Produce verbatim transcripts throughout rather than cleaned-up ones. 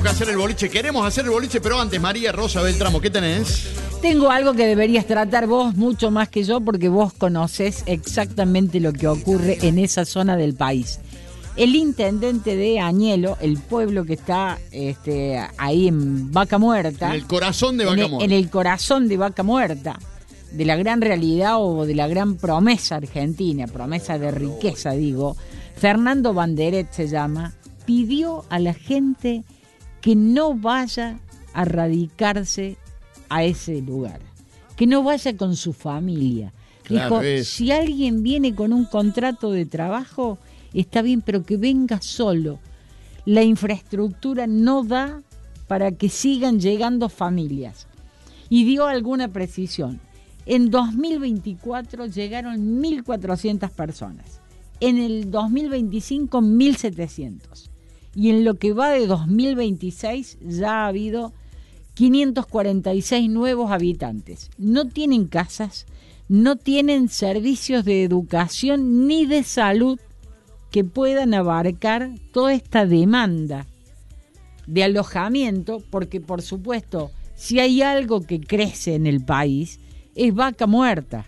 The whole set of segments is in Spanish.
toca hacer el boliche. Queremos hacer el boliche, pero antes, María Rosa Beltramo, ¿qué tenés? Tengo algo que deberías tratar vos mucho más que yo, porque vos conocés exactamente lo que ocurre en esa zona del país. El intendente de Añelo, el pueblo que está este, ahí en Vaca Muerta. En el corazón de Vaca en el, Muerta. En el corazón de Vaca Muerta. De la gran realidad o de la gran promesa argentina, promesa de riqueza, digo. Fernando Banderet se llama. Pidió a la gente que no vaya a radicarse a ese lugar, que no vaya con su familia. Claro, Dijo, es. si alguien viene con un contrato de trabajo, está bien, pero que venga solo. La infraestructura no da para que sigan llegando familias. Y dio alguna precisión. En dos mil veinticuatro llegaron mil cuatrocientas personas. En el dos mil veinticinco, mil setecientos. Y en lo que va de dos mil veintiséis ya ha habido quinientos cuarenta y seis nuevos habitantes. No tienen casas, no tienen servicios de educación ni de salud que puedan abarcar toda esta demanda de alojamiento, porque por supuesto, si hay algo que crece en el país, es Vaca Muerta.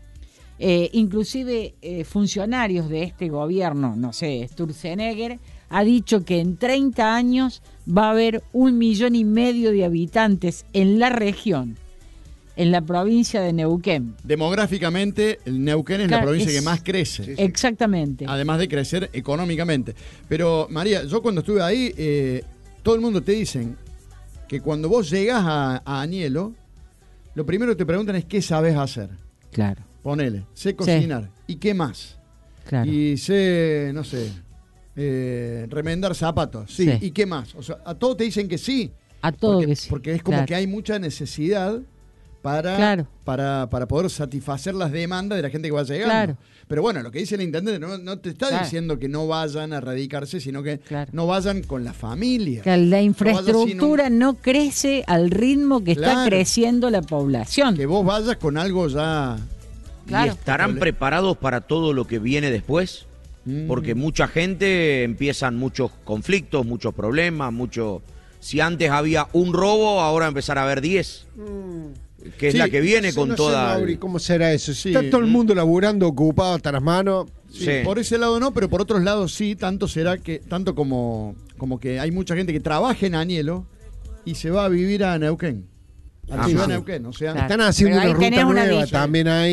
Eh, inclusive eh, funcionarios de este gobierno, no sé, Sturzenegger, ha dicho que en treinta años va a haber un millón y medio de habitantes en la región, en la provincia de Neuquén. Demográficamente, el Neuquén es Claro, la provincia es- que más crece. Sí, sí. Exactamente. Además de crecer económicamente. Pero, María, yo cuando estuve ahí, eh, todo el mundo te dicen que cuando vos llegás a, a Añelo, lo primero que te preguntan es qué sabes hacer. Claro, Ponele, sé cocinar. ¿Y qué más? claro. Y sé, no sé, eh, remendar zapatos. Sí. Sí. ¿Y qué más? O sea, a todos te dicen que sí. A todo porque, que sí. porque es como Claro. que hay mucha necesidad para, Claro. para, para poder satisfacer las demandas de la gente que va llegando. Claro. Pero bueno, lo que dice el intendente no, no te está Claro. diciendo que no vayan a radicarse, sino que Claro. no vayan con la familia. Que la infraestructura vayas sin no crece al ritmo que está Claro. creciendo la población. Que vos vayas con algo ya... Claro. ¿Y estarán preparados para todo lo que viene después? Mm. Porque mucha gente empiezan muchos conflictos, muchos problemas, mucho. Si antes había un robo, ahora empezar a haber diez. Que es Sí, la que viene Eso con no sé, toda. Mauri, ¿cómo será eso? Sí. Está todo el mundo laburando, ocupado hasta las manos. Sí, Sí. por ese lado no, pero por otros lados sí, tanto será que, tanto como, como que hay mucha gente que trabaja en Añelo y se va a vivir a Neuquén. A la Sí, ciudad sí. de Neuquén, o sea... Claro. Están haciendo Pero ahí una ruta tenés una nueva villa. también ahí.